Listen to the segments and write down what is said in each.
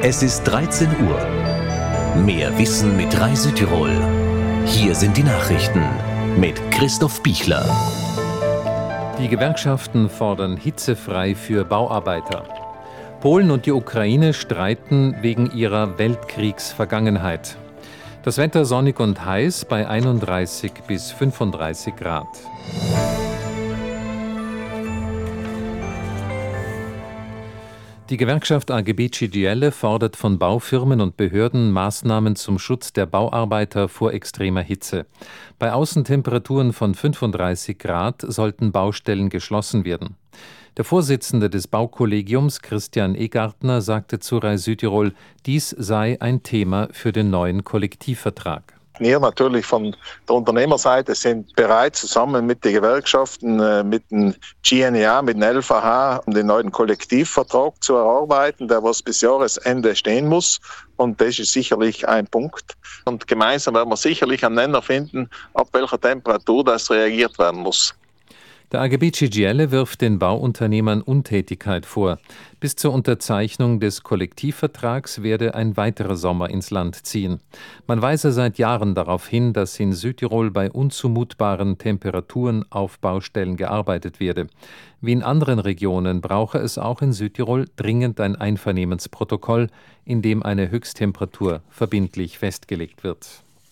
Es ist 13 Uhr. Mehr Wissen mit 3 Südtirol. Hier sind die Nachrichten mit Christoph Bichler. Die Gewerkschaften fordern hitzefrei für Bauarbeiter. Polen und die Ukraine streiten wegen ihrer Weltkriegsvergangenheit. Das Wetter sonnig und heiß bei 31 bis 35 Grad. Die Gewerkschaft AGB CGL fordert von Baufirmen und Behörden Maßnahmen zum Schutz der Bauarbeiter vor extremer Hitze. Bei Außentemperaturen von 35 Grad sollten Baustellen geschlossen werden. Der Vorsitzende des Baukollegiums, Christian Egartner, sagte zu RAI Südtirol, dies sei ein Thema für den neuen Kollektivvertrag. Wir natürlich von der Unternehmerseite sind bereit, zusammen mit den Gewerkschaften, mit dem GNEA, mit dem LVH, um den neuen Kollektivvertrag zu erarbeiten, der was bis Jahresende stehen muss. Und das ist sicherlich ein Punkt. Und gemeinsam werden wir sicherlich einen Nenner finden, ab welcher Temperatur das reagiert werden muss. Der AGB CGL wirft den Bauunternehmern Untätigkeit vor. Bis zur Unterzeichnung des Kollektivvertrags werde ein weiterer Sommer ins Land ziehen. Man weise seit Jahren darauf hin, dass in Südtirol bei unzumutbaren Temperaturen auf Baustellen gearbeitet werde. Wie in anderen Regionen brauche es auch in Südtirol dringend ein Einvernehmensprotokoll, in dem eine Höchsttemperatur verbindlich festgelegt wird.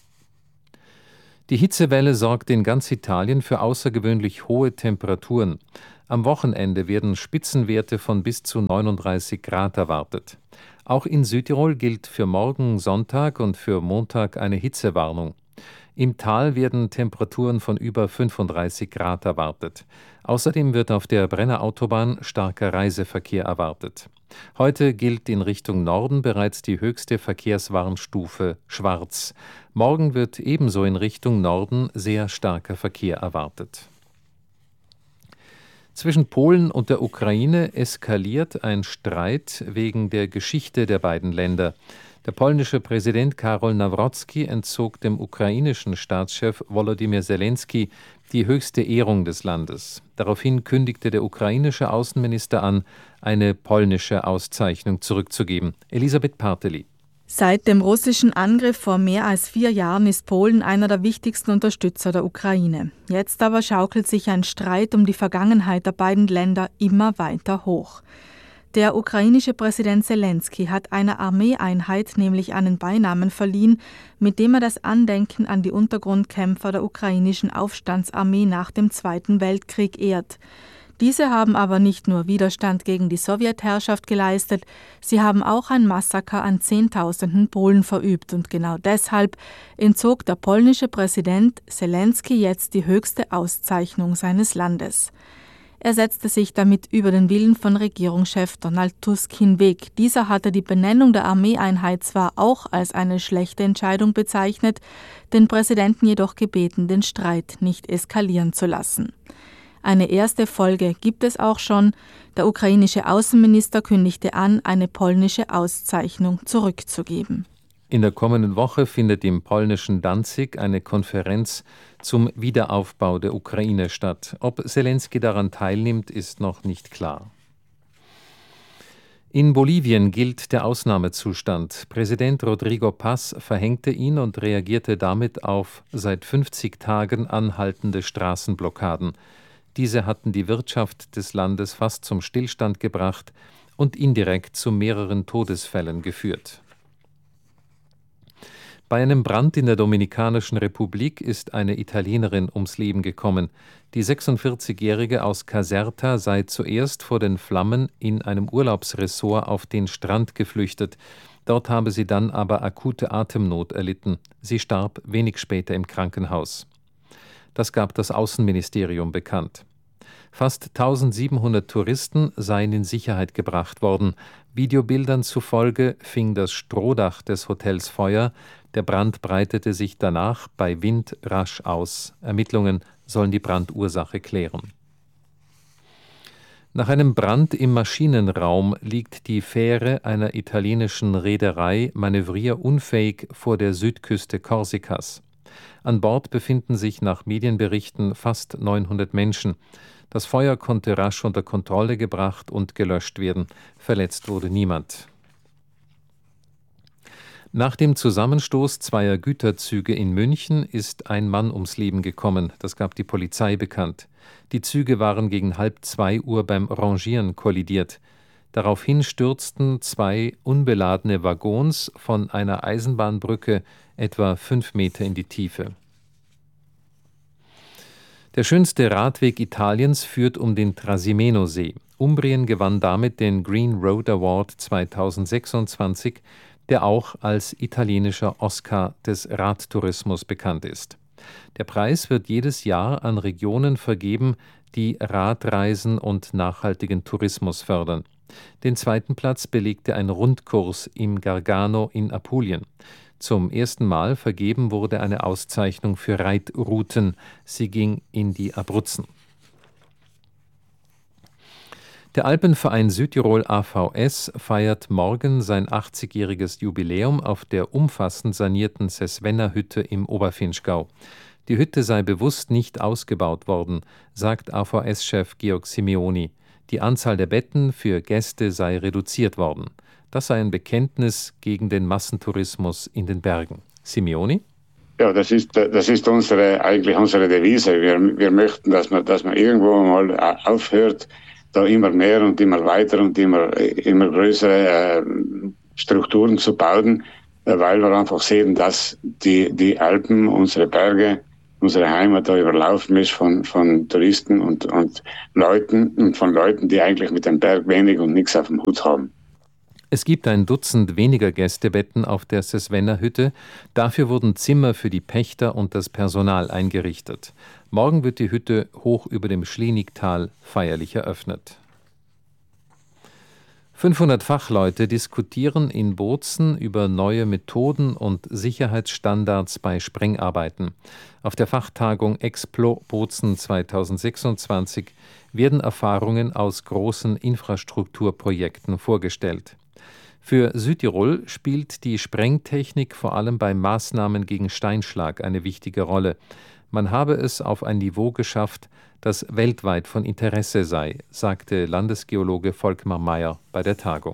Die Hitzewelle sorgt in ganz Italien für außergewöhnlich hohe Temperaturen. Am Wochenende werden Spitzenwerte von bis zu 39 Grad erwartet. Auch in Südtirol gilt für morgen Sonntag und für Montag eine Hitzewarnung. Im Tal werden Temperaturen von über 35 Grad erwartet. Außerdem wird auf der Brennerautobahn starker Reiseverkehr erwartet. Heute gilt in Richtung Norden bereits die höchste Verkehrswarnstufe Schwarz. Morgen wird ebenso in Richtung Norden sehr starker Verkehr erwartet. Zwischen Polen und der Ukraine eskaliert ein Streit wegen der Geschichte der beiden Länder. Der polnische Präsident Karol Nawrocki entzog dem ukrainischen Staatschef Volodymyr Zelensky die höchste Ehrung des Landes. Daraufhin kündigte der ukrainische Außenminister an, eine polnische Auszeichnung zurückzugeben. Elisabeth Parteli. Seit dem russischen Angriff vor mehr als 4 Jahren ist Polen einer der wichtigsten Unterstützer der Ukraine. Jetzt aber schaukelt sich ein Streit um die Vergangenheit der beiden Länder immer weiter hoch. Der ukrainische Präsident Zelensky hat einer Armeeeinheit nämlich einen Beinamen verliehen, mit dem er das Andenken an die Untergrundkämpfer der ukrainischen Aufstandsarmee nach dem Zweiten Weltkrieg ehrt. Diese haben aber nicht nur Widerstand gegen die Sowjetherrschaft geleistet, sie haben auch ein Massaker an Zehntausenden Polen verübt und genau deshalb entzog der polnische Präsident Zelensky jetzt die höchste Auszeichnung seines Landes. Er setzte sich damit über den Willen von Regierungschef Donald Tusk hinweg. Dieser hatte die Benennung der Armeeeinheit zwar auch als eine schlechte Entscheidung bezeichnet, den Präsidenten jedoch gebeten, den Streit nicht eskalieren zu lassen. Eine erste Folge gibt es auch schon. Der ukrainische Außenminister kündigte an, eine polnische Auszeichnung zurückzugeben. In der kommenden Woche findet im polnischen Danzig eine Konferenz zum Wiederaufbau der Ukraine statt. Ob Zelensky daran teilnimmt, ist noch nicht klar. In Bolivien gilt der Ausnahmezustand. Präsident Rodrigo Paz verhängte ihn und reagierte damit auf seit 50 Tagen anhaltende Straßenblockaden. Diese hatten die Wirtschaft des Landes fast zum Stillstand gebracht und indirekt zu mehreren Todesfällen geführt. Bei einem Brand in der Dominikanischen Republik ist eine Italienerin ums Leben gekommen. Die 46-Jährige aus Caserta sei zuerst vor den Flammen in einem Urlaubsresort auf den Strand geflüchtet. Dort habe sie dann aber akute Atemnot erlitten. Sie starb wenig später im Krankenhaus. Das gab das Außenministerium bekannt. Fast 1700 Touristen seien in Sicherheit gebracht worden. Videobildern zufolge fing das Strohdach des Hotels Feuer. Der Brand breitete sich danach bei Wind rasch aus. Ermittlungen sollen die Brandursache klären. Nach einem Brand im Maschinenraum liegt die Fähre einer italienischen Reederei manövrierunfähig vor der Südküste Korsikas. An Bord befinden sich nach Medienberichten fast 900 Menschen. Das Feuer konnte rasch unter Kontrolle gebracht und gelöscht werden. Verletzt wurde niemand. Nach dem Zusammenstoß zweier Güterzüge in München ist ein Mann ums Leben gekommen. Das gab die Polizei bekannt. Die Züge waren gegen 1:30 beim Rangieren kollidiert. Daraufhin stürzten 2 unbeladene Waggons von einer Eisenbahnbrücke etwa 5 Meter in die Tiefe. Der schönste Radweg Italiens führt um den Trasimeno-See. Umbrien gewann damit den Green Road Award 2026, der auch als italienischer Oscar des Radtourismus bekannt ist. Der Preis wird jedes Jahr an Regionen vergeben, die Radreisen und nachhaltigen Tourismus fördern. Den 2. Platz belegte ein Rundkurs im Gargano in Apulien. Zum ersten Mal vergeben wurde eine Auszeichnung für Reitrouten. Sie ging in die Abruzzen. Der Alpenverein Südtirol AVS feiert morgen sein 80-jähriges Jubiläum auf der umfassend sanierten Sesvenna-Hütte im Oberfinchgau. Die Hütte sei bewusst nicht ausgebaut worden, sagt AVS-Chef Georg Simeoni. Die Anzahl der Betten für Gäste sei reduziert worden. Das sei ein Bekenntnis gegen den Massentourismus in den Bergen. Simeoni? Ja, das ist eigentlich unsere Devise. Wir möchten, dass man irgendwo mal aufhört, da immer mehr und immer weiter und immer größere Strukturen zu bauen, weil wir einfach sehen, dass die Alpen, unsere Berge, unsere Heimat da überlaufen ist von Touristen und Leuten und von Leuten, die eigentlich mit dem Berg wenig und nichts auf dem Hut haben. Es gibt ein Dutzend weniger Gästebetten auf der Sesvenna-Hütte. Dafür wurden Zimmer für die Pächter und das Personal eingerichtet. Morgen wird die Hütte hoch über dem Schlienigtal feierlich eröffnet. 500 Fachleute diskutieren in Bozen über neue Methoden und Sicherheitsstandards bei Sprengarbeiten. Auf der Fachtagung Explo Bozen 2026 werden Erfahrungen aus großen Infrastrukturprojekten vorgestellt. Für Südtirol spielt die Sprengtechnik vor allem bei Maßnahmen gegen Steinschlag eine wichtige Rolle. Man habe es auf ein Niveau geschafft, das weltweit von Interesse sei, sagte Landesgeologe Volkmar Meyer bei der Tagung.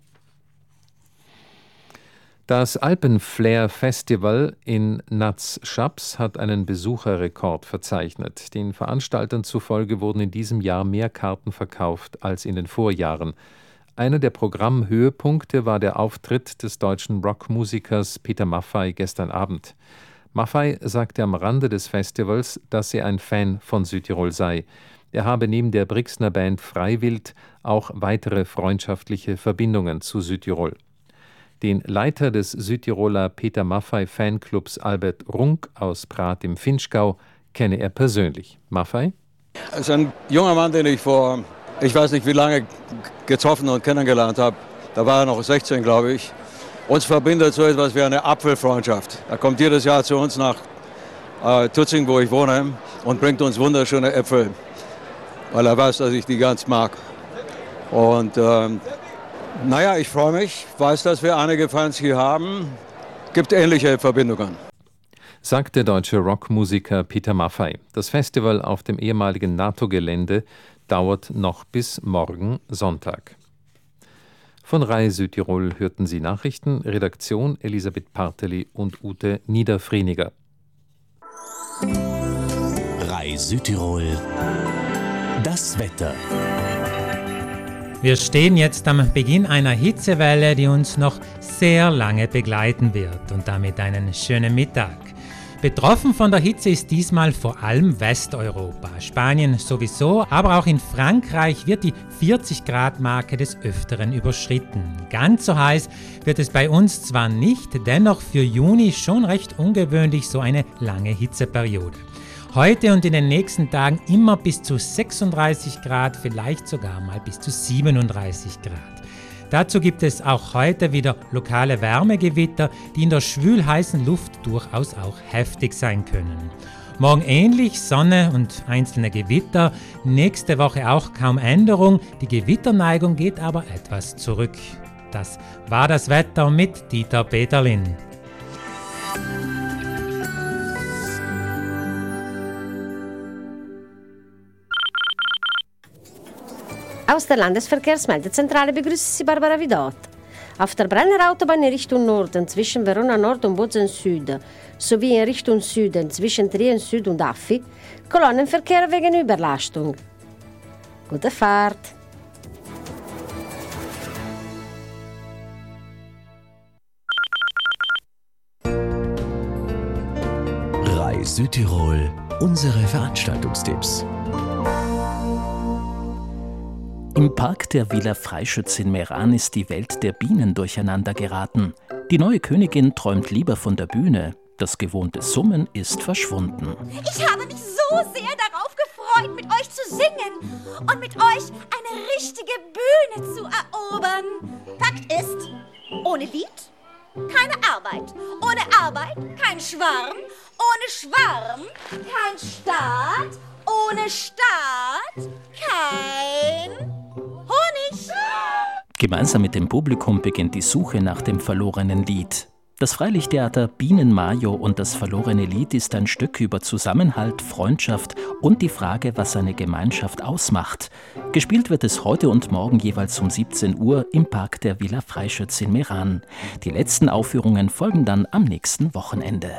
Das Alpenflair Festival in Naz-Schaps hat einen Besucherrekord verzeichnet. Den Veranstaltern zufolge wurden in diesem Jahr mehr Karten verkauft als in den Vorjahren. Einer der Programmhöhepunkte war der Auftritt des deutschen Rockmusikers Peter Maffay gestern Abend. Maffay sagte am Rande des Festivals, dass er ein Fan von Südtirol sei. Er habe neben der Brixner Band Freiwild auch weitere freundschaftliche Verbindungen zu Südtirol. Den Leiter des Südtiroler Peter Maffay Fanclubs Albert Runk aus Prat im Finchgau kenne er persönlich. Maffay? Es ist ein junger Mann, den ich vor, ich weiß nicht wie lange, getroffen und kennengelernt habe. Da war er noch 16, glaube ich. Uns verbindet so etwas wie eine Apfelfreundschaft. Er kommt jedes Jahr zu uns nach Tutzing, wo ich wohne, und bringt uns wunderschöne Äpfel, weil er weiß, dass ich die ganz mag. Und ich freue mich, weiß, dass wir einige Fans hier haben. Gibt ähnliche Verbindungen. Sagt der deutsche Rockmusiker Peter Maffay. Das Festival auf dem ehemaligen NATO-Gelände dauert noch bis morgen Sonntag. Von Rai Südtirol hörten Sie Nachrichten, Redaktion Elisabeth Parteli und Ute Niederfreniger. Rai Südtirol, das Wetter. Wir stehen jetzt am Beginn einer Hitzewelle, die uns noch sehr lange begleiten wird, und damit einen schönen Mittag. Betroffen von der Hitze ist diesmal vor allem Westeuropa. Spanien sowieso, aber auch in Frankreich wird die 40-Grad-Marke des Öfteren überschritten. Ganz so heiß wird es bei uns zwar nicht, dennoch für Juni schon recht ungewöhnlich so eine lange Hitzeperiode. Heute und in den nächsten Tagen immer bis zu 36 Grad, vielleicht sogar mal bis zu 37 Grad. Dazu gibt es auch heute wieder lokale Wärmegewitter, die in der schwül-heißen Luft durchaus auch heftig sein können. Morgen ähnlich, Sonne und einzelne Gewitter, nächste Woche auch kaum Änderung, die Gewitterneigung geht aber etwas zurück. Das war das Wetter mit Dieter Peterlin. Aus der Landesverkehrsmeldezentrale begrüßt Sie Barbara Vidot. Auf der Brennerautobahn in Richtung Norden zwischen Verona Nord und Bozen Süd sowie in Richtung Süden zwischen Trien Süd und Affi Kolonnenverkehr wegen Überlastung. Gute Fahrt! Südtirol, unsere Veranstaltungstipps. Im Park der Villa Freischütz in Meran ist die Welt der Bienen durcheinander geraten. Die neue Königin träumt lieber von der Bühne. Das gewohnte Summen ist verschwunden. Ich habe mich so sehr darauf gefreut, mit euch zu singen und mit euch eine richtige Bühne zu erobern. Fakt ist, ohne Lied keine Arbeit. Ohne Arbeit kein Schwarm. Ohne Schwarm kein Staat. Ohne Staat kein Honig. Gemeinsam mit dem Publikum beginnt die Suche nach dem verlorenen Lied. Das Freilichttheater Bienen Majo und das verlorene Lied ist ein Stück über Zusammenhalt, Freundschaft und die Frage, was eine Gemeinschaft ausmacht. Gespielt wird es heute und morgen jeweils um 17 Uhr im Park der Villa Freischütz in Meran. Die letzten Aufführungen folgen dann am nächsten Wochenende.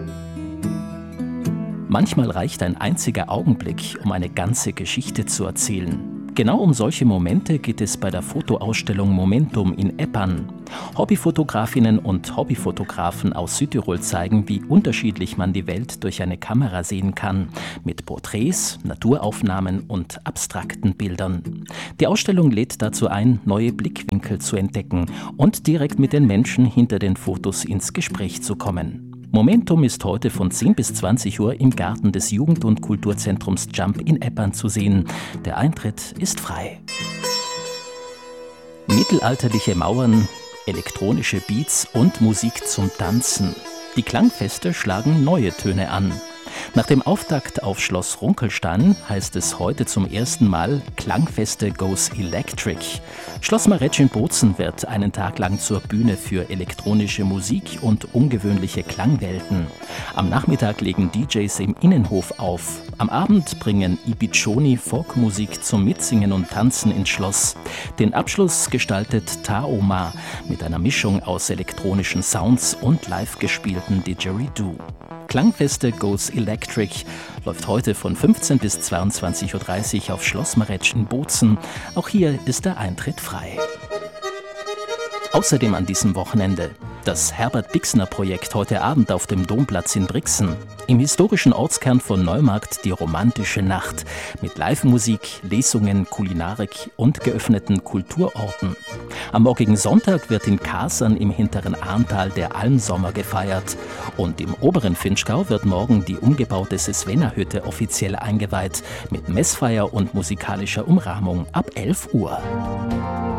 Manchmal reicht ein einziger Augenblick, um eine ganze Geschichte zu erzählen. Genau um solche Momente geht es bei der Fotoausstellung Momentum in Eppan. Hobbyfotografinnen und Hobbyfotografen aus Südtirol zeigen, wie unterschiedlich man die Welt durch eine Kamera sehen kann, mit Porträts, Naturaufnahmen und abstrakten Bildern. Die Ausstellung lädt dazu ein, neue Blickwinkel zu entdecken und direkt mit den Menschen hinter den Fotos ins Gespräch zu kommen. Momentum ist heute von 10 bis 20 Uhr im Garten des Jugend- und Kulturzentrums Jump in Eppan zu sehen. Der Eintritt ist frei. Mittelalterliche Mauern, elektronische Beats und Musik zum Tanzen. Die Klangfeste schlagen neue Töne an. Nach dem Auftakt auf Schloss Runkelstein heißt es heute zum ersten Mal Klangfeste Goes Electric. Schloss Maretsch in Bozen wird einen Tag lang zur Bühne für elektronische Musik und ungewöhnliche Klangwelten. Am Nachmittag legen DJs im Innenhof auf. Am Abend bringen Ibicioni Folkmusik zum Mitsingen und Tanzen ins Schloss. Den Abschluss gestaltet Taoma mit einer Mischung aus elektronischen Sounds und live gespielten Didgeridoo. Klangfeste Goes Electric läuft heute von 15 bis 22.30 Uhr auf Schloss Maretsch in Bozen. Auch hier ist der Eintritt frei. Außerdem an diesem Wochenende das Herbert-Bixner-Projekt heute Abend auf dem Domplatz in Brixen. Im historischen Ortskern von Neumarkt die romantische Nacht mit Live-Musik, Lesungen, Kulinarik und geöffneten Kulturorten. Am morgigen Sonntag wird in Kasern im hinteren Arntal der Almsommer gefeiert. Und im oberen Finchgau wird morgen die umgebaute Sesvena-Hütte offiziell eingeweiht mit Messfeier und musikalischer Umrahmung ab 11 Uhr.